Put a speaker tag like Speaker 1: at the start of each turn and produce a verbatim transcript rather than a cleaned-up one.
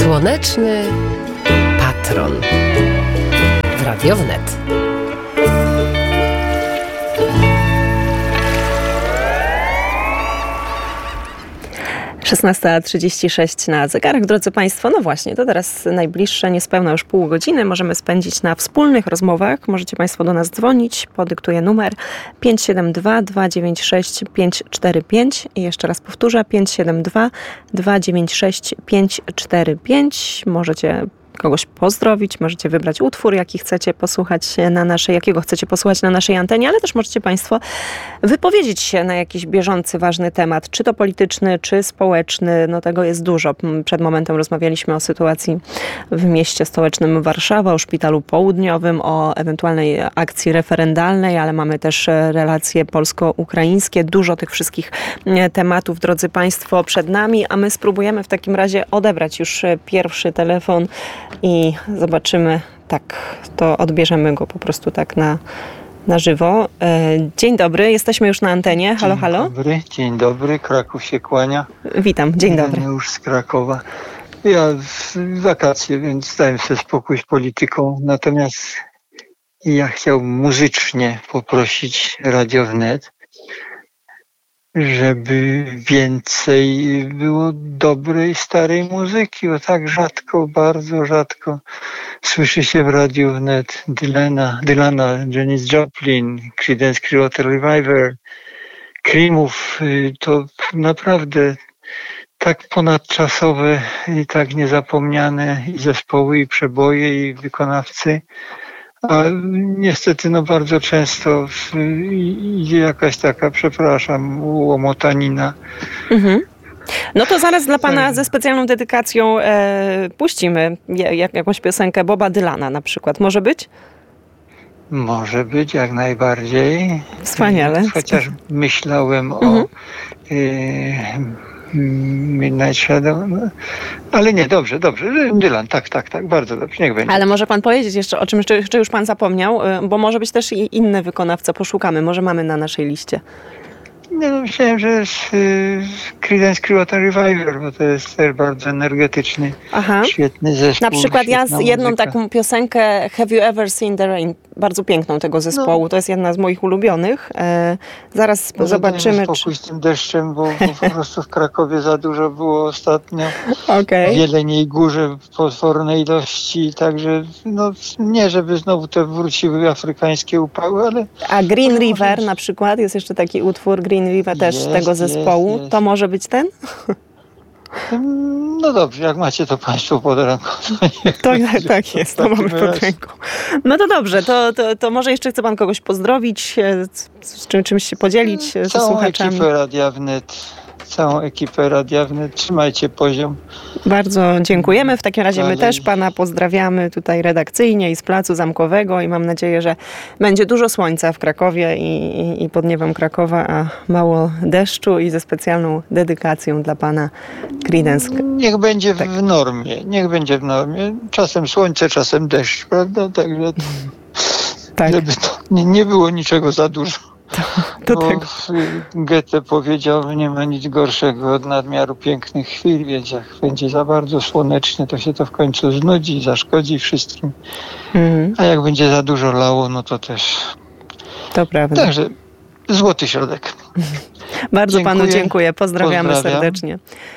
Speaker 1: Słoneczny patron w Radio Wnet.
Speaker 2: szesnasta trzydzieści sześć na zegarach. Drodzy Państwo, no właśnie, to teraz najbliższe niespełna już pół godziny możemy spędzić na wspólnych rozmowach. Możecie Państwo do nas dzwonić. Podyktuję numer pięć siedem dwa, dwa dziewięć sześć, pięć cztery pięć i jeszcze raz powtórzę pięć siedem dwa, dwa dziewięć sześć, pięć cztery pięć. Możecie kogoś pozdrowić, możecie wybrać utwór, jaki chcecie posłuchać na naszej, jakiego chcecie posłuchać na naszej antenie, ale też możecie Państwo wypowiedzieć się na jakiś bieżący, ważny temat, czy to polityczny, czy społeczny. No tego jest dużo. Przed momentem rozmawialiśmy o sytuacji w mieście stołecznym Warszawa, o Szpitalu Południowym, o ewentualnej akcji referendalnej, ale mamy też relacje polsko-ukraińskie. Dużo tych wszystkich tematów, drodzy Państwo, przed nami, a my spróbujemy w takim razie odebrać już pierwszy telefon i zobaczymy, tak, to odbierzemy go po prostu tak na, na żywo. Dzień dobry, jesteśmy już na antenie. Halo,
Speaker 3: dzień
Speaker 2: halo.
Speaker 3: Dzień dobry, dzień dobry, Kraków się kłania.
Speaker 2: Witam, dzień dobry.
Speaker 3: Ja już z Krakowa. Ja w wakacje, więc dałem sobie spokój z polityką, natomiast ja chciałbym muzycznie poprosić Radio Wnet, żeby więcej było dobrej, starej muzyki, bo tak rzadko, bardzo rzadko słyszy się w Radiu Wnet Dylana, Dylana, Janis Joplin, Creedence Clearwater Revival, Creamów. To naprawdę tak ponadczasowe i tak niezapomniane i zespoły, i przeboje, i wykonawcy. A niestety no bardzo często idzie jakaś taka, przepraszam, łomotanina. Mhm.
Speaker 2: No to zaraz dla Pana ze specjalną dedykacją e, puścimy jak, jakąś piosenkę Boba Dylana na przykład. Może być?
Speaker 3: Może być, jak najbardziej.
Speaker 2: Wspaniale.
Speaker 3: Chociaż myślałem mhm. o y, Midnight Shadow, no. Ale nie, dobrze, dobrze. Dylan, tak, tak, tak, bardzo dobrze, niech będzie.
Speaker 2: Ale może Pan powiedzieć jeszcze o czym, czy, czy już Pan zapomniał, bo może być też i inny wykonawca, poszukamy, może mamy na naszej liście.
Speaker 3: Nie, no myślałem, że jest y, Creedence Clearwater Revival, bo to jest też bardzo energetyczny, Aha. świetny zespół.
Speaker 2: Na przykład ja z jedną
Speaker 3: muzyka.
Speaker 2: taką piosenkę Have You Ever Seen the Rain? Bardzo piękną tego zespołu. No. To jest jedna z moich ulubionych. E, zaraz no, zobaczymy.
Speaker 3: Spokój czy... z tym deszczem, bo, bo po prostu w Krakowie za dużo było ostatnio.
Speaker 2: Okay.
Speaker 3: W Jeleniej Górze potwornej ilości, także no nie, żeby znowu te wróciły afrykańskie upały, ale...
Speaker 2: A Green River na przykład, jest jeszcze taki utwór Green River też jest, tego zespołu. Jest, jest. To może być ten?
Speaker 3: No dobrze, jak macie to Państwo pod ręką.
Speaker 2: To, tak, tak jest, to mamy pod ręką. No to dobrze, to, to, to może jeszcze chce Pan kogoś pozdrowić, z czym, czymś się podzielić ze
Speaker 3: Całą
Speaker 2: słuchaczami.
Speaker 3: Ekipę Radia Wnet, całą ekipę Radia Wnet, trzymajcie poziom.
Speaker 2: Bardzo dziękujemy. W takim razie my też Pana pozdrawiamy tutaj redakcyjnie i z Placu Zamkowego i mam nadzieję, że będzie dużo słońca w Krakowie i, i, i pod niebem Krakowa, a mało deszczu i ze specjalną dedykacją dla Pana Creedence.
Speaker 3: Niech będzie
Speaker 2: tak.
Speaker 3: w normie, niech będzie w normie. Czasem słońce, czasem deszcz, prawda? Także
Speaker 2: tak.
Speaker 3: żeby to nie, nie było niczego za dużo.
Speaker 2: Do
Speaker 3: Bo
Speaker 2: tego.
Speaker 3: Goethe powiedział, nie ma nic gorszego od nadmiaru pięknych chwil, więc jak będzie za bardzo słonecznie, to się to w końcu znudzi, zaszkodzi wszystkim. Mhm. A jak będzie za dużo lało, no to też.
Speaker 2: To prawda.
Speaker 3: Także złoty środek.
Speaker 2: Bardzo
Speaker 3: dziękuję.
Speaker 2: Panu dziękuję. Pozdrawiamy
Speaker 3: Pozdrawiam.
Speaker 2: serdecznie.